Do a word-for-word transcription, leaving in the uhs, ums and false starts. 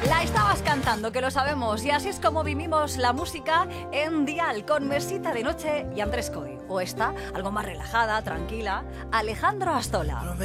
La estabas cantando, que lo sabemos, y así es como vivimos la música en Dial, con Mesita de Noche y Andrés Coy. O esta, algo más relajada, tranquila, Alejandro Astola.